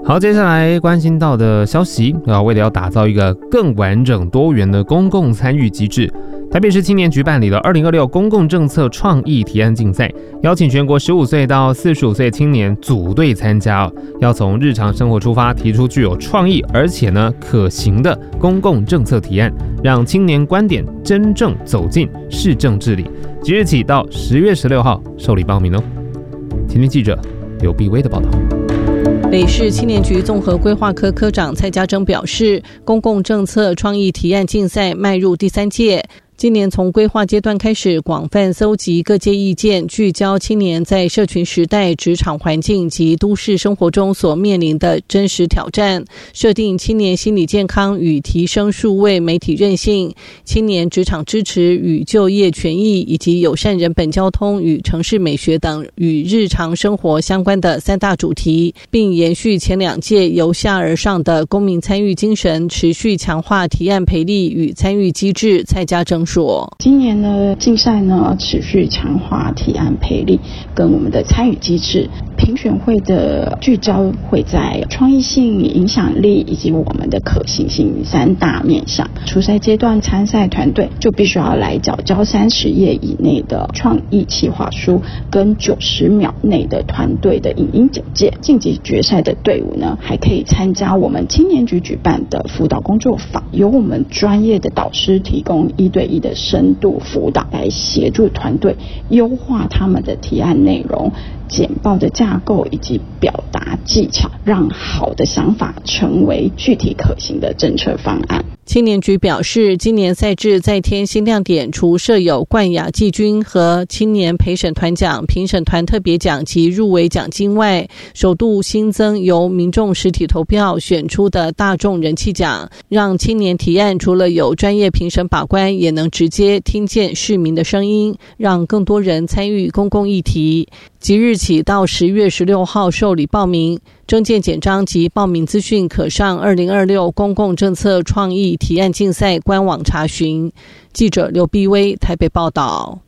好，接下来关心到的消息为了要打造一个更完整多元的公共参与机制，台北市青年局办理了2026公共政策创意提案竞赛，邀请全国15岁到45岁青年组队参加，要从日常生活出发，提出具有创意而且可行的公共政策提案，让青年观点真正走进市政治理。即日起到10月16号受理报名哦。前天记者刘碧威的报道。 北市青年局综合规划科科长蔡家珍表示，公共政策创意提案竞赛迈入第3届。今年从规划阶段开始，广泛搜集各界意见，聚焦青年在社群时代、职场环境及都市生活中所面临的真实挑战，设定青年心理健康与提升数位媒体韧性、青年职场支持与就业权益，以及友善人本交通与城市美学等与日常生活相关的3大主题，并延续前2届由下而上的公民参与精神，持续强化提案培力与参与机制。蔡家珍说， 今年的竞赛持续强化提案培力跟我们的参与机制，评选会的聚焦会在创意性、影响力以及我们的可行性3大面向。初赛阶段参赛团队就必须要来缴交30页以内的创意企划书跟90秒内的团队的影音简介。晋级决赛的队伍还可以参加我们青年局举办的辅导工作坊，由我们专业的导师提供1对1的深度辅导，来协助团队优化他们的提案内容、简报的架构以及表达技巧，让好的想法成为具体可行的政策方案。 青年局表示，今年赛制再添新亮点，除设有冠亚季军和青年陪审团奖、评审团特别奖及入围奖金外，首度新增由民众实体投票选出的大众人气奖，让青年提案除了有专业评审把关，也能直接听见市民的声音，让更多人参与公共议题。即日起到10月16号受理报名，征件简章及报名资讯可上2026公共政策创意提案竞赛官网查询。记者刘碧威台北报道。